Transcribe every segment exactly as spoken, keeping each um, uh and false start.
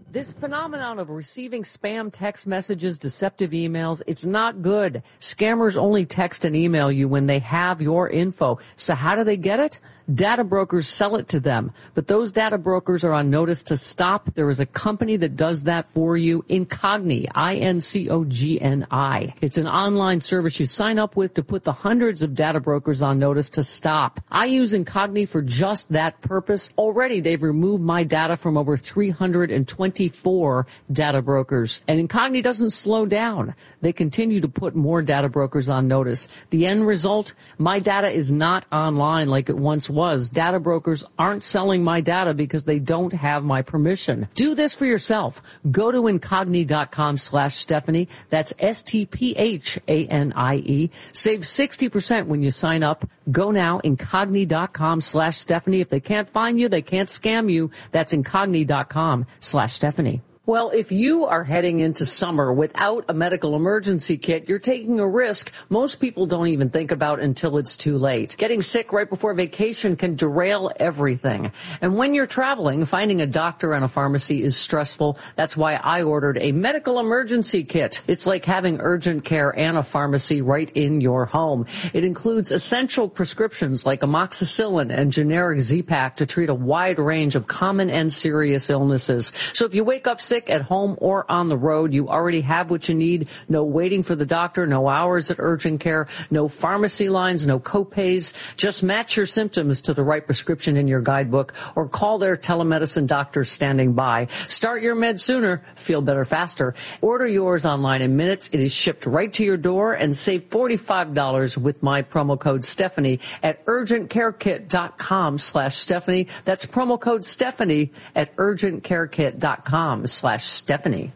This phenomenon of receiving spam text messages, deceptive emails, it's not good. Scammers only text and email you when they have your info. So how do they get it? Data brokers sell it to them, but those data brokers are on notice to stop. There is a company that does that for you, Incogni, I N C O G N I. It's an online service you sign up with to put the hundreds of data brokers on notice to stop. I use Incogni for just that purpose. Already, they've removed my data from over three hundred twenty-four data brokers. And Incogni doesn't slow down. They continue to put more data brokers on notice. The end result, my data is not online like it once was. was. Data brokers aren't selling my data because they don't have my permission. Do this for yourself. Go to Incogni.com slash Stephanie. That's S T P H A N I E. Save sixty percent when you sign up. Go now, Incogni.com slash Stephanie. If they can't find you, they can't scam you. That's Incogni.com slash Stephanie. Well, if you are heading into summer without a medical emergency kit, you're taking a risk most people don't even think about until it's too late. Getting sick right before vacation can derail everything. And when you're traveling, finding a doctor and a pharmacy is stressful. That's why I ordered a medical emergency kit. It's like having urgent care and a pharmacy right in your home. It includes essential prescriptions like amoxicillin and generic Z-Pak to treat a wide range of common and serious illnesses. So if you wake up sick at home or on the road, you already have what you need. No waiting for the doctor, no hours at urgent care, no pharmacy lines, no copays. Just match your symptoms to the right prescription in your guidebook or call their telemedicine doctor standing by. Start your meds sooner, feel better faster. Order yours online in minutes. It is shipped right to your door and save forty-five dollars with my promo code Stephanie at urgentcarekit.com slash Stephanie. That's promo code Stephanie at urgentcarekit.com slash Stephanie.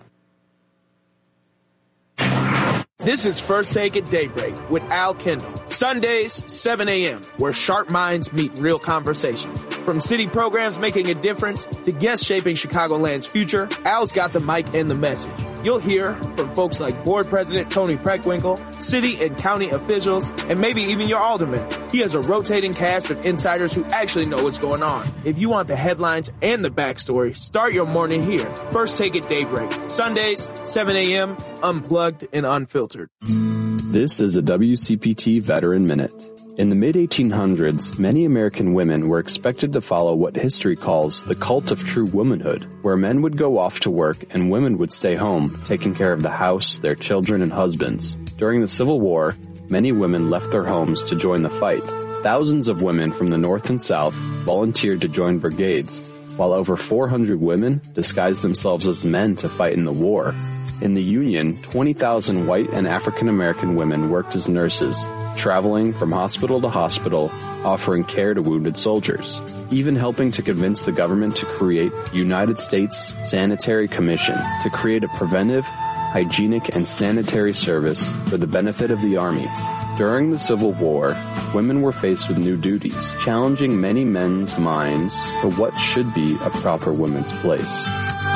This is First Take at Daybreak with Al Kendall. Sundays, seven a.m., where sharp minds meet real conversations. From city programs making a difference to guests shaping Chicagoland's future, Al's got the mic and the message. You'll hear from folks like Board President Tony Preckwinkle, city and county officials, and maybe even your alderman. He has a rotating cast of insiders who actually know what's going on. If you want the headlines and the backstory, start your morning here. First Take at Daybreak. Sundays, seven a.m., unplugged and unfiltered. This is a W C P T Veteran Minute. In the mid eighteen hundreds, many American women were expected to follow what history calls the cult of true womanhood, where men would go off to work and women would stay home, taking care of the house, their children, and husbands. During the Civil War, many women left their homes to join the fight. Thousands of women from the North and South volunteered to join brigades, while over four hundred women disguised themselves as men to fight in the war. In the Union, twenty thousand white and African American women worked as nurses, traveling from hospital to hospital, offering care to wounded soldiers, even helping to convince the government to create United States Sanitary Commission to create a preventive, hygienic, and sanitary service for the benefit of the Army. During the Civil War, women were faced with new duties, challenging many men's minds for what should be a proper woman's place.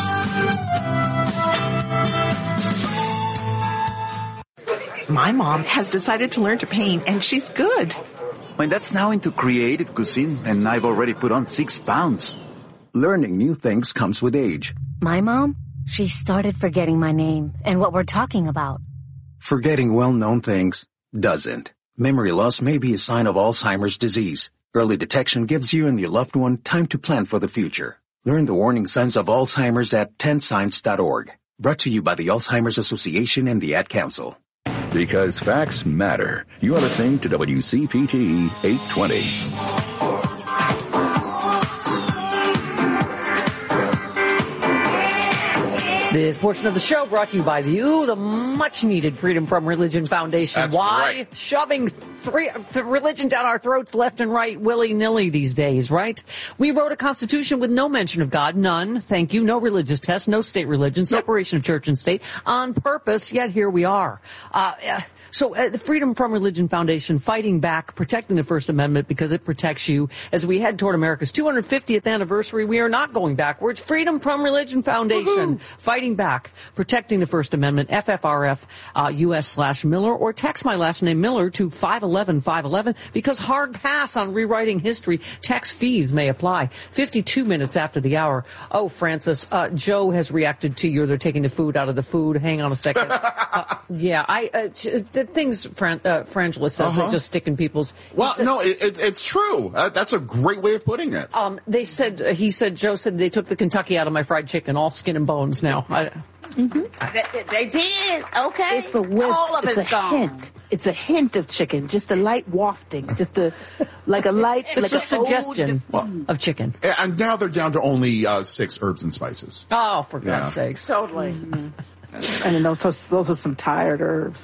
My mom has decided to learn to paint, and she's good. My dad's now into creative cuisine, and I've already put on six pounds. Learning new things comes with age. My mom, she started forgetting my name and what we're talking about. Forgetting well-known things doesn't. Memory loss may be a sign of Alzheimer's disease. Early detection gives you and your loved one time to plan for the future. Learn the warning signs of Alzheimer's at ten signs dot org. Brought to you by the Alzheimer's Association and the Ad Council. Because facts matter. You are listening to W C P T eight twenty. This portion of the show brought to you by you, the much-needed Freedom from Religion Foundation. That's Why? Right. Shoving free, religion down our throats left and right, willy-nilly these days, right? We wrote a constitution with no mention of God, none, thank you, no religious test, no state religion, separation of church and state, on purpose, yet here we are. Uh, so uh, the Freedom from Religion Foundation fighting back, protecting the First Amendment because it protects you. As we head toward America's two hundred fiftieth anniversary, we are not going backwards. Freedom from Religion Foundation, fighting fighting back, protecting the First Amendment, F F R F, uh, U S slash Miller, or text my last name Miller to five eleven five eleven because hard pass on rewriting history. Text fees may apply. fifty-two minutes after the hour. Oh, Francis, uh, Joe has reacted to you. They're taking the food out of the food. Hang on a second. uh, yeah, I, uh, the things Fran, uh, Frangela says, Uh-huh. they just stick in people's. Well, no, it, it, it's true. Uh, that's a great way of putting it. Um, they said, uh, he said, Joe said they took the Kentucky out of my fried chicken, all skin and bones now. I, Mm-hmm. They, they did. Okay. It's a whisk. All of it's it's a gone. hint. It's a hint of chicken, just a light wafting, just a like a light, it's like a a suggestion well, of chicken. And now they're down to only uh, six herbs and spices. Oh, for God's Yeah. sakes. Totally. Mm-hmm. And those, those are some tired herbs.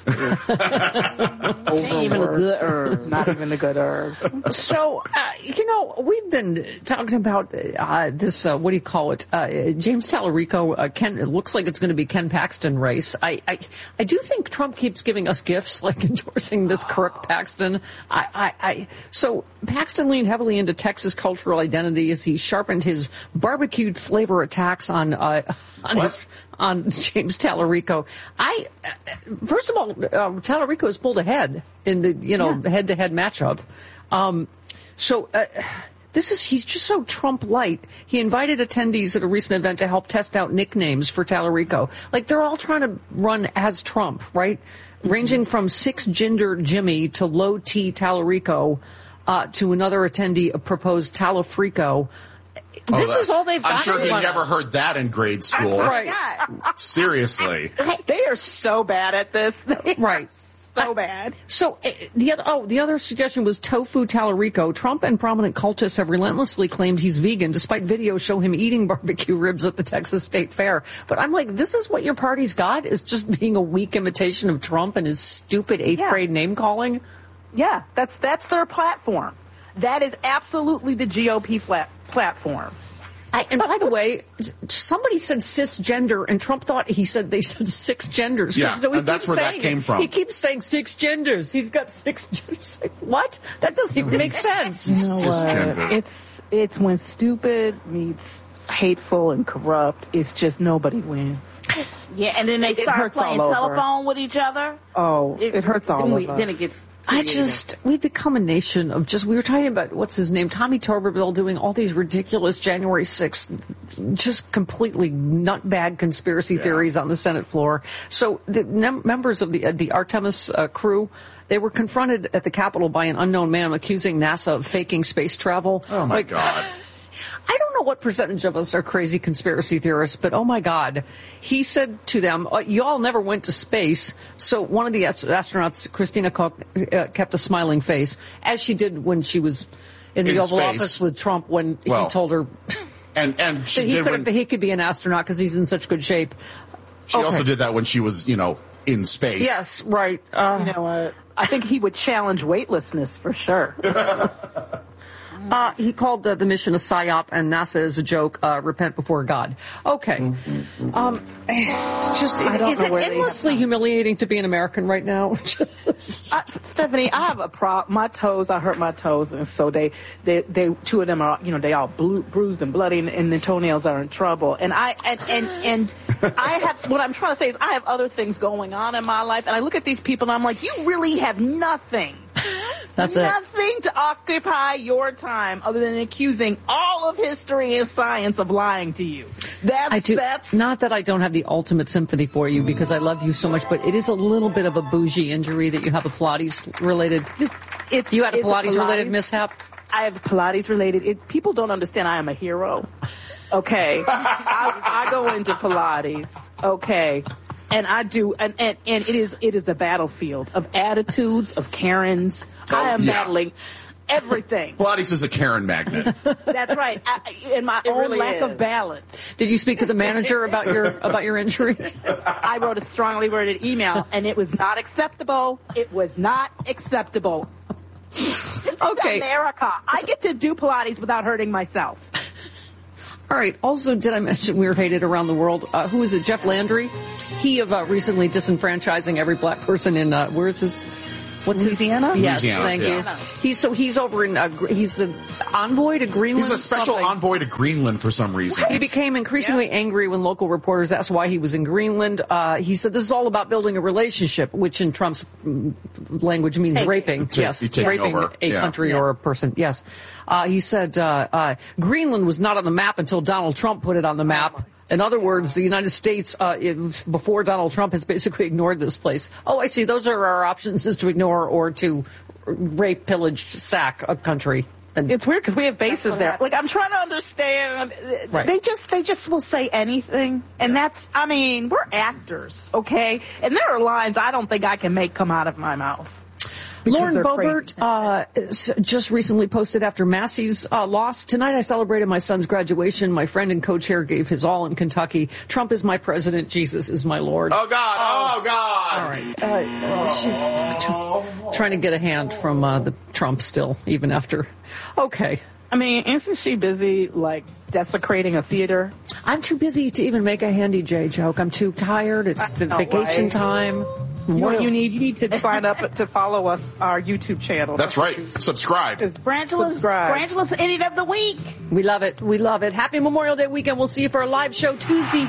Ain't even a good herb. Not even a good herb. So, uh, you know, we've been talking about uh, this, uh, what do you call it, uh, James Tallarico, uh, Ken, it looks like it's going to be Ken Paxton race. I, I I do think Trump keeps giving us gifts, like endorsing this Kirk Paxton. I, I, I So Paxton leaned heavily into Texas cultural identity as he sharpened his barbecued flavor attacks on uh, on his, on James Tallarico. I first of all, uh, Tallarico has pulled ahead in the you know Yeah. head-to-head matchup. Um, so. Uh, This is, he's just so Trump-light. He invited attendees at a recent event to help test out nicknames for Tallarico. Like, they're all trying to run as Trump, right? Mm-hmm. Ranging from six-gender Jimmy to low-T Tallarico, uh, to another attendee proposed Tallafrico. This Oh, that- is all they've got. I'm sure he going never on. heard that in grade school. Right. Seriously. They are so bad at this. They Right. so bad. So uh, the other, oh, the other suggestion was tofu Tallarico. Trump and prominent cultists have relentlessly claimed he's vegan, despite videos show him eating barbecue ribs at the Texas State Fair. But I'm like, this is what your party's got, is just being a weak imitation of Trump and his stupid eighth Yeah. grade name calling. Yeah, that's that's their platform. That is absolutely the G O P flat platform. I, and by the way, somebody said cisgender, and Trump thought he said they said six genders. Yeah, so he and that's keeps where that saying came it. from. He keeps saying six genders. He's got six genders. Like, what? That doesn't even make sense. You know what? Cisgender. It's it's when stupid meets hateful and corrupt. It's just nobody wins. Yeah, and then they It start hurts playing all over. telephone with each other. Oh, it, hurts all then we, over. Then it gets. I creative. just, we've become a nation of just, we were talking about, what's his name, Tommy Tuberville doing all these ridiculous January sixth, just completely nutbag conspiracy Yeah. theories on the Senate floor. So the num- members of the, uh, the Artemis uh, crew, they were confronted at the Capitol by an unknown man accusing NASA of faking space travel. Oh, my Like, God. I don't know what percentage of us are crazy conspiracy theorists, but oh my God. He said to them, uh, you all never went to space. So one of the ast- astronauts, Christina Koch, uh, kept a smiling face, as she did when she was in the In Oval space. Office with Trump when Well, he told her And and she that he did could, when, he could be an astronaut because he's in such good shape. she okay. also did that when she was, you know, in space. Yes, right. Uh, You know what? I think he would challenge weightlessness for sure. Uh, he called uh, the mission a psyop and NASA is a joke. Uh, repent before God. Okay. Um, just I don't is know it where they endlessly have- humiliating to be an American right now? I, Stephanie, I have a pro. My toes, I hurt my toes, and so they, they, they, two of them are, you know, they all blu- bruised and bloody, and, and the toenails are in trouble. And I, and, and, and I have, what I'm trying to say is, I have other things going on in my life, and I look at these people, and I'm like, you really have nothing. That's it. Nothing to occupy your time other than accusing all of history and science of lying to you. That's, I do. that's, Not that I don't have the ultimate sympathy for you because I love you so much, but it is a little bit of a bougie injury that you have a Pilates related. it's, You had a it's Pilates related mishap? I have Pilates related. It, people don't understand I am a hero. Okay. I, I go into Pilates. Okay. And I do, and, and, and it is, it is a battlefield of attitudes, of Karens. Oh, I am yeah. battling everything. Pilates is a Karen magnet. That's right. I, and my own really lack is. of balance. Did you speak to the manager about your about your injury? I wrote a strongly worded email, and it was not acceptable. It was not acceptable. This is Okay. America. I get to do Pilates without hurting myself. All right. Also, did I mention we're hated around the world? Uh, who is it? Jeff Landry? He of uh, recently disenfranchising every black person in, uh, where is his? What's Louisiana? His, yes, Louisiana, thank yeah. you. He's so he's over in. Uh, he's the envoy to Greenland. He's a special something. envoy to Greenland for some reason. He became increasingly yeah. angry when local reporters asked why he was in Greenland. Uh, he said this is all about building a relationship, which in Trump's language means hey. raping. Take, yes, raping over. a yeah. country yeah. or a person. Yes. Uh, he said uh, uh, Greenland was not on the map until Donald Trump put it on the map. In other words, the United States, uh, if, before Donald Trump, has basically ignored this place. Oh, I see. Those are our options: is to ignore or to rape, pillage, sack a country. And it's weird because we have bases there. Like, I'm trying to understand. Right. They just they just will say anything, and that's. I mean, we're actors, okay? And there are lines I don't think I can make come out of my mouth. Lauren Boebert uh, just recently posted after Massey's uh, loss. Tonight I celebrated my son's graduation. My friend and co-chair gave his all in Kentucky. Trump is my president. Jesus is my Lord. Oh, God. Oh, oh God. All right. Uh, she's t- trying to get a hand from uh, the Trump still, even after. Okay. I mean, isn't she busy, like, desecrating a theater? I'm too busy to even make a Handy J joke. I'm too tired. It's the vacation time. You know what you need? You need to sign up to follow us, our YouTube channel. That's right. Subscribe. Brangela's, Brangela's Idiot of the Week. We love it. We love it. Happy Memorial Day weekend. We'll see you for a live show Tuesday.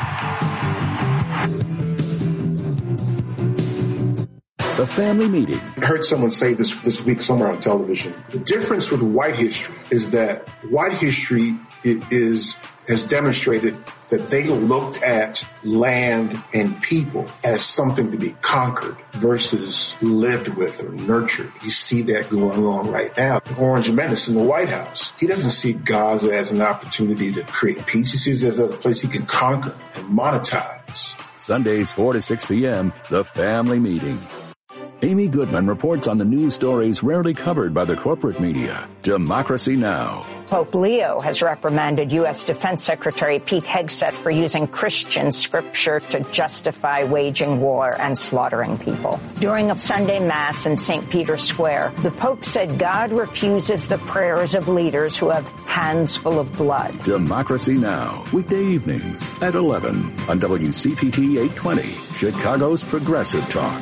The family meeting. I heard someone say this this week somewhere on television. The difference with white history is that white history is has demonstrated that they looked at land and people as something to be conquered versus lived with or nurtured. You see that going on right now. Orange Menace in the White House. He doesn't see Gaza as an opportunity to create peace. He sees it as a place he can conquer and monetize. Sundays, four to six p.m., The Family Meeting. Amy Goodman reports on the news stories rarely covered by the corporate media. Democracy Now! Pope Leo has reprimanded U S Defense Secretary Pete Hegseth for using Christian scripture to justify waging war and slaughtering people. During a Sunday Mass in Saint Peter's Square, the Pope said God refuses the prayers of leaders who have hands full of blood. Democracy Now! Weekday evenings at eleven on W C P T eight twenty, Chicago's Progressive Talk.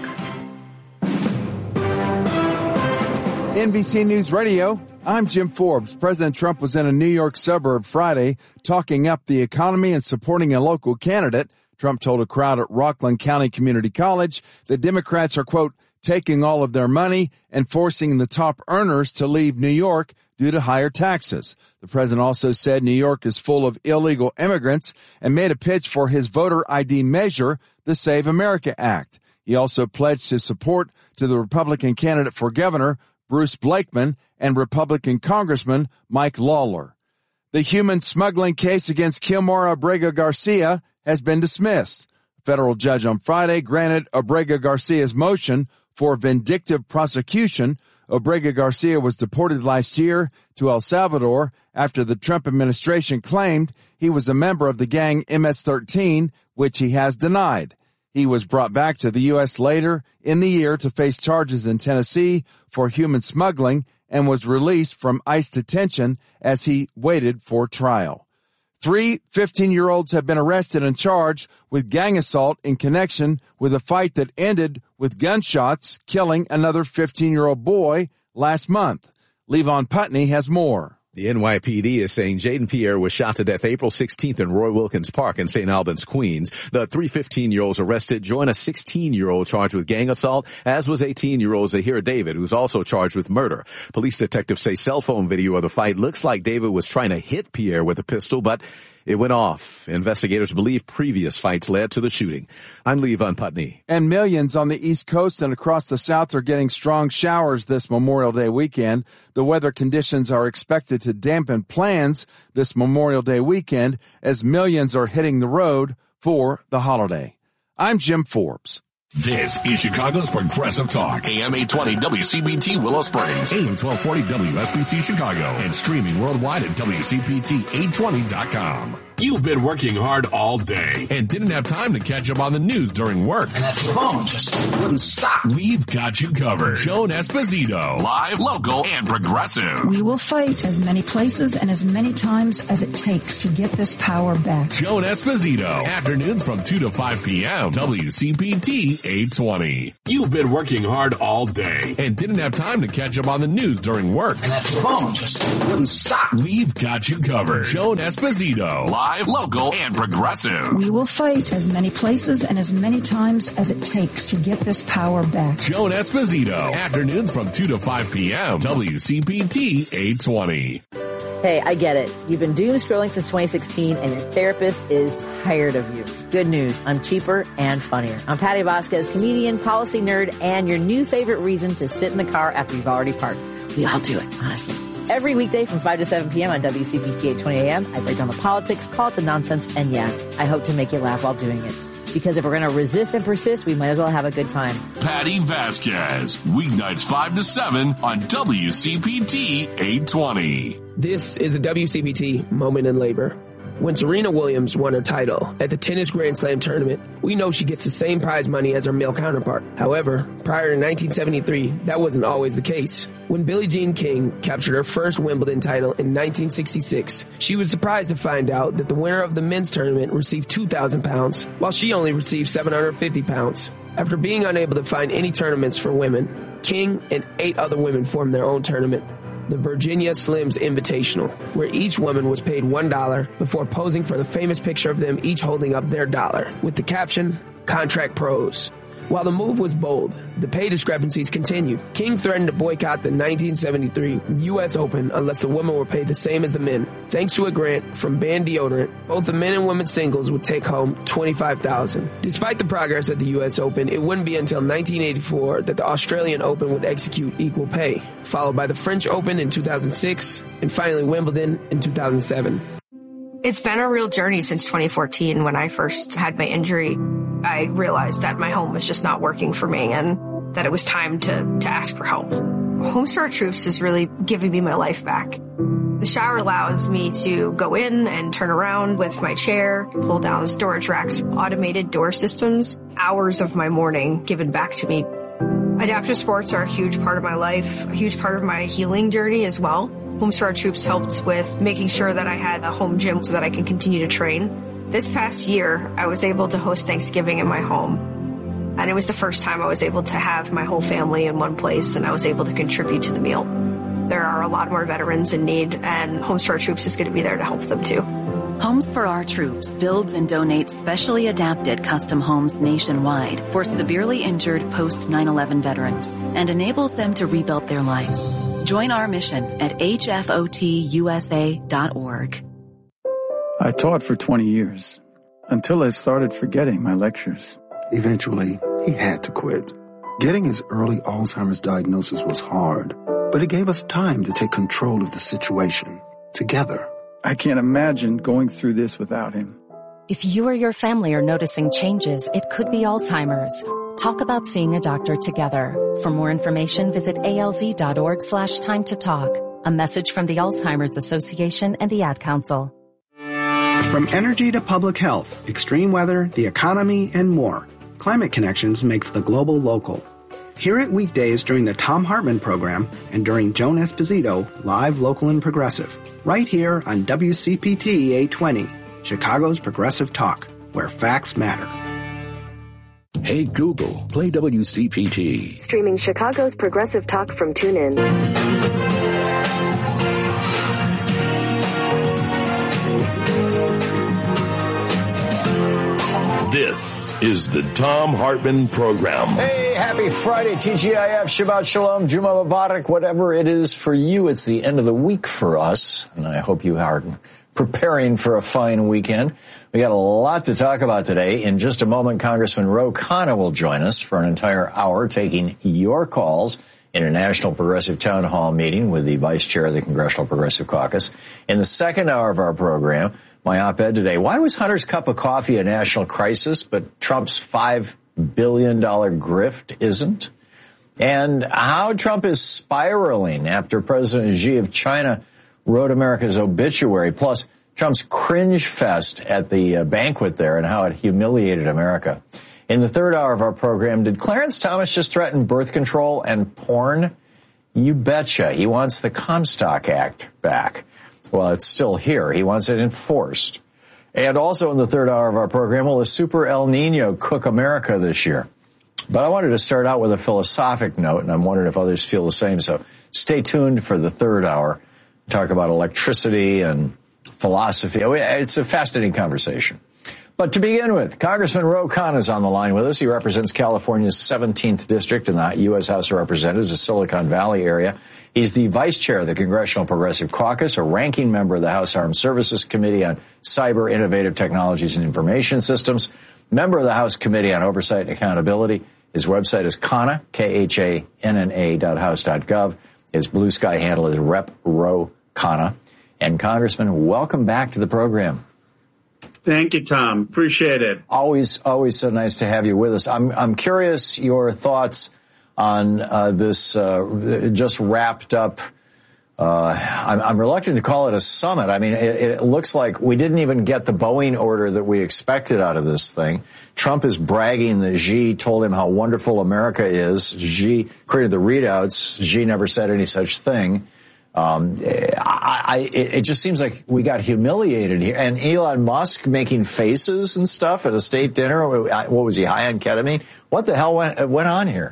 N B C News Radio, I'm Jim Forbes. President Trump was in a New York suburb Friday talking up the economy and supporting a local candidate. Trump told a crowd at Rockland County Community College that Democrats are, quote, taking all of their money and forcing the top earners to leave New York due to higher taxes. The president also said New York is full of illegal immigrants and made a pitch for his voter I D measure, the Save America Act. He also pledged his support to the Republican candidate for governor, Bruce Blakeman, and Republican Congressman Mike Lawler. The human smuggling case against Kilmar Abrego Garcia has been dismissed. A federal judge on Friday granted Abrego Garcia's motion for vindictive prosecution. Abrego Garcia was deported last year to El Salvador after the Trump administration claimed he was a member of the gang M S thirteen, which he has denied. He was brought back to the U S later in the year to face charges in Tennessee for human smuggling and was released from ICE detention as he waited for trial. Three fifteen-year-olds have been arrested and charged with gang assault in connection with a fight that ended with gunshots, killing another fifteen-year-old boy last month. Levon Putney has more. The N Y P D is saying Jaden Pierre was shot to death April sixteenth in Roy Wilkins Park in Saint Albans, Queens. The three fifteen-year-olds arrested join a sixteen-year-old charged with gang assault, as was eighteen-year-old Zahir David, who's also charged with murder. Police detectives say cell phone video of the fight looks like David was trying to hit Pierre with a pistol, but it went off. Investigators believe previous fights led to the shooting. I'm Levon Putney. And millions on the East Coast and across the South are getting strong showers this Memorial Day weekend. The weather conditions are expected to dampen plans this Memorial Day weekend as millions are hitting the road for the holiday. I'm Jim Forbes. This is Chicago's Progressive Talk. A M eight twenty W C B T Willow Springs. A M twelve forty W S B C Chicago. And streaming worldwide at W C P T eight twenty dot com. You've been working hard all day and didn't have time to catch up on the news during work. And that phone just wouldn't stop. We've got you covered. Joan Esposito, live, local, and progressive. We will fight as many places and as many times as it takes to get this power back. Joan Esposito, afternoons from two to five p.m. W C P T eight twenty. You've been working hard all day and didn't have time to catch up on the news during work. And that phone just wouldn't stop. We've got you covered. Joan Esposito, live, local, and progressive. We will fight as many places and as many times as it takes to get this power back. Joan Esposito, afternoons from two to five p.m. W C P T eight twenty. Hey, I get it. You've been doom scrolling since twenty sixteen and your therapist is tired of you. Good news. I'm cheaper and funnier. I'm Patty Vasquez, comedian, policy nerd, and your new favorite reason to sit in the car after you've already parked. We all do it, honestly. Every weekday from five to seven p.m. on W C P T eight twenty a.m., I break down the politics, call it the nonsense, and yeah, I hope to make you laugh while doing it. Because if we're going to resist and persist, we might as well have a good time. Patty Vasquez, weeknights five to seven on W C P T eight twenty. This is a W C P T moment in labor. When Serena Williams won her title at the Tennis Grand Slam tournament, we know she gets the same prize money as her male counterpart. However, prior to nineteen seventy-three, that wasn't always the case. When Billie Jean King captured her first Wimbledon title in nineteen sixty-six, she was surprised to find out that the winner of the men's tournament received two thousand pounds, while she only received seven hundred fifty pounds. After being unable to find any tournaments for women, King and eight other women formed their own tournament, the Virginia Slims Invitational, where each woman was paid one dollar before posing for the famous picture of them each holding up their dollar, with the caption, Contract Pros. While the move was bold, the pay discrepancies continued. King threatened to boycott the nineteen seventy-three U S Open unless the women were paid the same as the men. Thanks to a grant from Band Deodorant, both the men and women singles would take home twenty-five thousand dollars. Despite the progress at the U S Open, it wouldn't be until nineteen eighty-four that the Australian Open would execute equal pay, followed by the French Open in two thousand six, and finally Wimbledon in two thousand seven. It's been a real journey since twenty fourteen. When I first had my injury, I realized that my home was just not working for me and that it was time to, to ask for help. Homes for Our Troops is really giving me my life back. The shower allows me to go in and turn around with my chair, pull down storage racks, automated door systems, hours of my morning given back to me. Adaptive sports are a huge part of my life, a huge part of my healing journey as well. Homes for Our Troops helped with making sure that I had a home gym so that I can continue to train. This past year, I was able to host Thanksgiving in my home. And it was the first time I was able to have my whole family in one place, and I was able to contribute to the meal. There are a lot more veterans in need, and Homes for Our Troops is going to be there to help them too. Homes for Our Troops builds and donates specially adapted custom homes nationwide for severely injured post nine eleven veterans and enables them to rebuild their lives. Join our mission at H F O T U S A dot org. I taught for twenty years until I started forgetting my lectures. Eventually, he had to quit. Getting his early Alzheimer's diagnosis was hard, but it gave us time to take control of the situation together. I can't imagine going through this without him. If you or your family are noticing changes, it could be Alzheimer's. Talk about seeing a doctor together. For more information, visit alz.org slash time to talk. A message from the Alzheimer's Association and the Ad Council. From energy to public health, extreme weather, the economy, and more, Climate Connections makes the global local. Hear it weekdays during the Thom Hartmann program and during Joan Esposito, live, local, and progressive. Right here on W C P T eight twenty, Chicago's Progressive Talk, where facts matter. Hey Google, play W C P T. Streaming Chicago's Progressive Talk from TuneIn. This is the Thom Hartmann Program. Hey, happy Friday, T G I F, Shabbat Shalom, Juma Mubarak, whatever it is for you. It's the end of the week for us, and I hope you are preparing for a fine weekend. We got a lot to talk about today. In just a moment, Congressman Ro Khanna will join us for an entire hour taking your calls in a National Progressive Town Hall meeting with the Vice Chair of the Congressional Progressive Caucus. In the second hour of our program, my op-ed today, why was Hunter's cup of coffee a national crisis, but Trump's five billion dollars grift isn't? And how Trump is spiraling after President Xi of China wrote America's obituary. Plus, Trump's cringe fest at the uh, banquet there and how it humiliated America. In the third hour of our program, did Clarence Thomas just threaten birth control and porn? You betcha. He wants the Comstock Act back. Well, it's still here. He wants it enforced. And also in the third hour of our program, will a super El Nino cook America this year? But I wanted to start out with a philosophic note, and I'm wondering if others feel the same. So stay tuned for the third hour. Talk about electricity and philosophy. It's a fascinating conversation. But to begin with, Congressman Ro Khanna is on the line with us. He represents California's seventeenth District in the U S House of Representatives, the Silicon Valley area. He's the vice chair of the Congressional Progressive Caucus, a ranking member of the House Armed Services Committee on Cyber, Innovative Technologies and Information Systems, member of the House Committee on Oversight and Accountability. His website is Khanna, K H A N N A dot house dot gov. His Blue Sky handle is Rep Ro Khanna. And Congressman, welcome back to the program. Thank you, Tom. Appreciate it. Always, always so nice to have you with us. I'm, I'm curious your thoughts on uh, this uh, just wrapped up. Uh, I'm, I'm reluctant to call it a summit. I mean, it, it looks like we didn't even get the Boeing order that we expected out of this thing. Trump is bragging that Xi told him how wonderful America is. Xi, according to the readouts, Xi never said any such thing. Um, I, I, it just seems like we got humiliated here. And Elon Musk making faces and stuff at a state dinner. What was he, high on ketamine? What the hell went, went on here?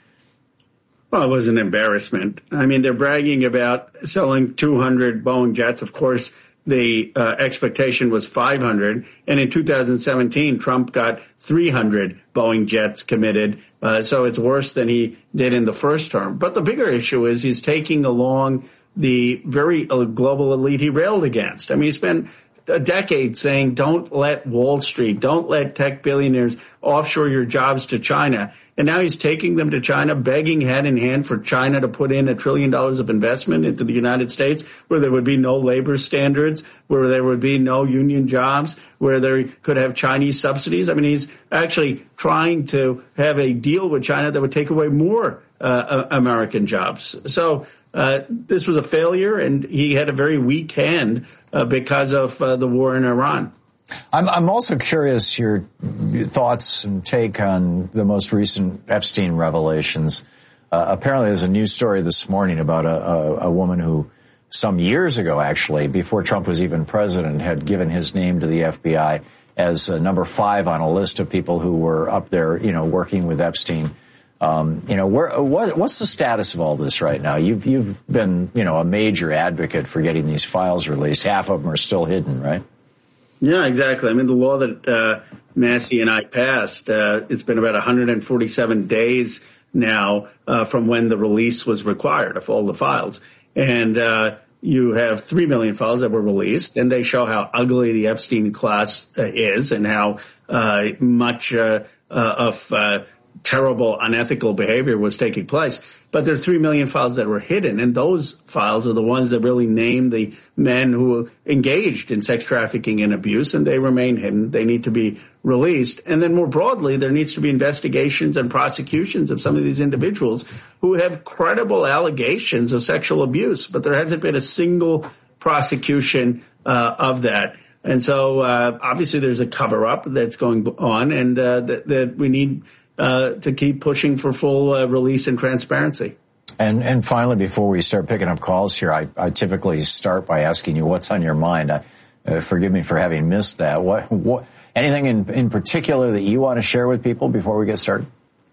Well, it was an embarrassment. I mean, they're bragging about selling two hundred Boeing jets. Of course, the uh, expectation was five hundred. And in two thousand seventeen, Trump got three hundred Boeing jets committed. Uh, so it's worse than he did in the first term. But the bigger issue is he's taking along the very uh, global elite he railed against. I mean, he spent a decade saying, don't let Wall Street, don't let tech billionaires offshore your jobs to China. And now he's taking them to China, begging hand in hand for China to put in a trillion dollars of investment into the United States, where there would be no labor standards, where there would be no union jobs, where they could have Chinese subsidies. I mean, he's actually trying to have a deal with China that would take away more uh, American jobs. So uh, this was a failure, and he had a very weak hand uh, because of uh, the war in Iran. I'm, I'm also curious your, your thoughts and take on the most recent Epstein revelations. Uh, apparently there's a news story this morning about a, a, a woman who some years ago, actually, before Trump was even president, had given his name to the F B I as uh, number five on a list of people who were up there, you know, working with Epstein. Um, you know, where, what, what's the status of all this right now? You've, you've been, you know, a major advocate for getting these files released. Half of them are still hidden, right? Yeah, exactly. I mean, the law that uh, Massey and I passed, uh, it's been about one hundred forty-seven days now uh, from when the release was required of all the files. And uh, you have three million files that were released, and they show how ugly the Epstein class uh, is and how uh, much uh, uh, of uh, terrible, unethical behavior was taking place. But there are three million files that were hidden, and those files are the ones that really name the men who engaged in sex trafficking and abuse, and they remain hidden. They need to be released. And then more broadly, there needs to be investigations and prosecutions of some of these individuals who have credible allegations of sexual abuse, but there hasn't been a single prosecution uh, of that. And so uh, obviously there's a cover-up that's going on, and uh, that, that we need Uh, to keep pushing for full uh, release and transparency. And and finally, before we start picking up calls here, I, I typically start by asking you what's on your mind. Uh, uh, forgive me for having missed that. What what anything in in particular that you want to share with people before we get started?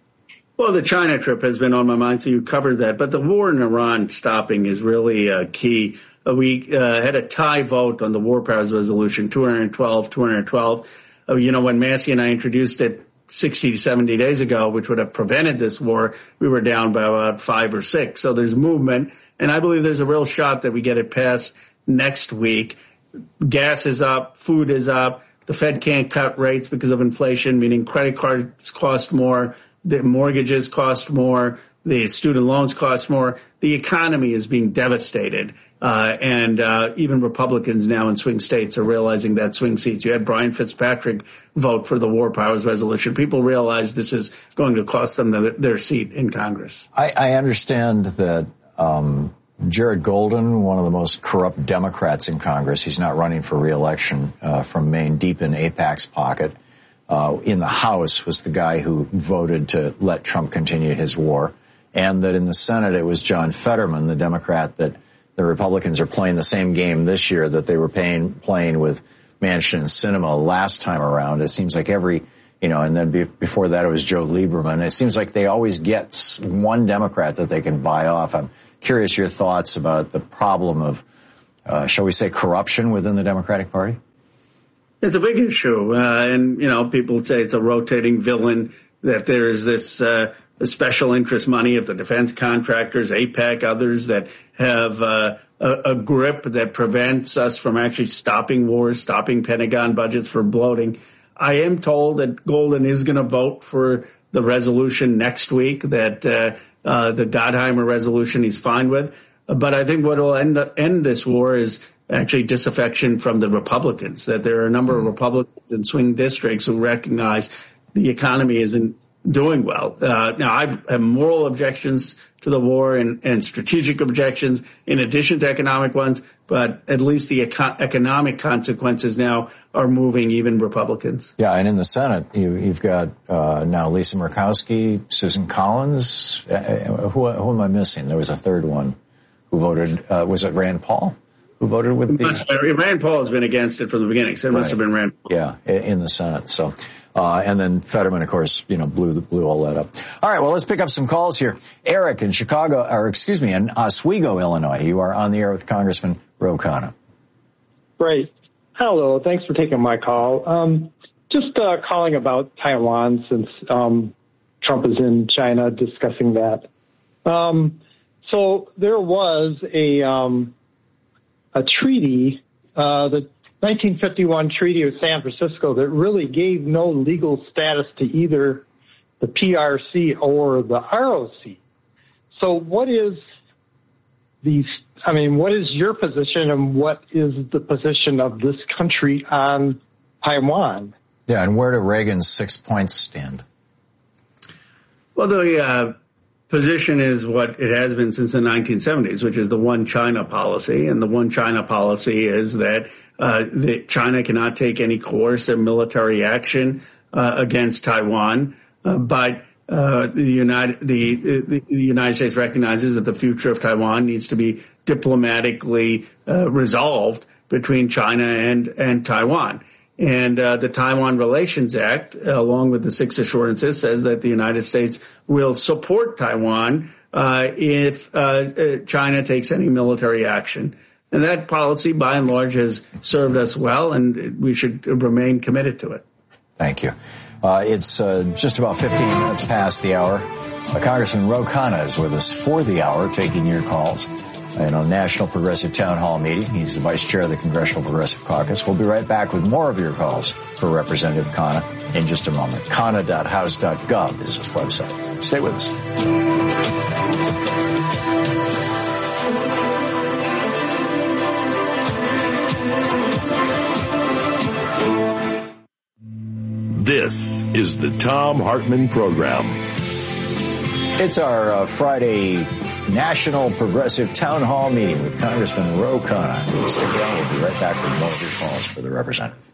Well, the China trip has been on my mind, so you covered that. But the war in Iran stopping is really uh, key. Uh, we uh, had a tie vote on the War Powers Resolution, two hundred twelve, two hundred twelve. Uh, you know, when Massey and I introduced it sixty to seventy days ago, which would have prevented this war, we were down by about five or six. So there's movement, and I believe there's a real shot that we get it passed next week. Gas is up, food is up. The Fed can't cut rates because of inflation, meaning credit cards cost more, the mortgages cost more, the student loans cost more. The economy is being devastated. Uh, and uh, even Republicans now in swing states are realizing that swing seats. You had Brian Fitzpatrick vote for the War Powers Resolution. People realize this is going to cost them the, their seat in Congress. I, I understand that um, Jared Golden, one of the most corrupt Democrats in Congress, he's not running for re-election uh, from Maine, deep in AIPAC's pocket. Uh, in the House was the guy who voted to let Trump continue his war. And that in the Senate, it was John Fetterman, the Democrat, that the Republicans are playing the same game this year that they were paying, playing with Manchin and Sinema last time around. It seems like every, you know, and then be, before that it was Joe Lieberman. It seems like they always get one Democrat that they can buy off. I'm curious your thoughts about the problem of, uh, shall we say, corruption within the Democratic Party? It's a big issue. Uh, and, you know, people say it's a rotating villain, that there is this uh, special interest money of the defense contractors, AIPAC, others that have uh, a, a grip that prevents us from actually stopping wars, stopping Pentagon budgets for bloating. I am told that Golden is going to vote for the resolution next week, that uh, uh, the Gottheimer resolution he's fine with. But I think what will end, end this war is actually disaffection from the Republicans, that there are a number of Republicans in swing districts who recognize the economy isn't doing well. Uh, now, I have moral objections to the war and, and strategic objections in addition to economic ones, but at least the eco- economic consequences now are moving even Republicans. Yeah, and in the Senate, you, you've got uh, now Lisa Murkowski, Susan Collins. Uh, who, who am I missing? There was a third one who voted. Uh, was it Rand Paul who voted with the... Rand Paul has been against it from the beginning, so it must right. have been Rand Paul. Yeah, in the Senate. So, uh, and then Fetterman, of course, you know, blew blew all that up. All right, well, let's pick up some calls here. Eric in Chicago, or excuse me, in Oswego, Illinois. You are on the air with Congressman Ro Khanna. Great. Hello. Thanks for taking my call. Um, just uh, calling about Taiwan, since um, Trump is in China discussing that. Um, so there was a um, a treaty, uh, the nineteen fifty-one Treaty of San Francisco, that really gave no legal status to either the P R C or the R O C. So what is the, I mean, what is your position and what is the position of this country on Taiwan? Yeah, and where do Reagan's six points stand? Well, the uh, position is what it has been since the nineteen seventies, which is the one China policy. And the one China policy is that uh, that China cannot take any coercive military action uh, against Taiwan, uh, but uh, the United the, the, the United States recognizes that the future of Taiwan needs to be diplomatically uh, resolved between China and and Taiwan. And uh, the Taiwan Relations Act, uh, along with the six assurances, says that the United States will support Taiwan uh, if uh, China takes any military action. And that policy, by and large, has served us well, and we should remain committed to it. Thank you. Uh, it's uh, just about fifteen minutes past the hour. Uh, Congressman Ro Khanna is with us for the hour, taking your calls in a National Progressive Town Hall meeting. He's the vice chair of the Congressional Progressive Caucus. We'll be right back with more of your calls for Representative Khanna in just a moment. Khanna dot house dot gov is his website. Stay with us. This is the Thom Hartmann Program. It's our uh, Friday National Progressive Town Hall meeting with Congressman Ro Khanna. Stick around. We'll be right back with more of your calls for the representative.